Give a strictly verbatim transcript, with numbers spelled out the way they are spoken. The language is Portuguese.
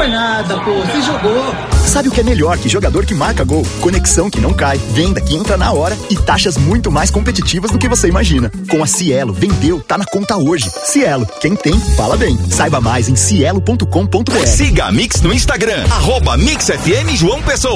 foi nada, pô. Você jogou. Sabe o que é melhor que jogador que marca gol? Conexão que não cai, venda que entra na hora e taxas muito mais competitivas do que você imagina. Com a Cielo, vendeu, tá na conta hoje. Cielo, quem tem, fala bem. Saiba mais em cielo ponto com ponto br. Siga a Mix no Instagram, arroba Mix F M João Pessoa.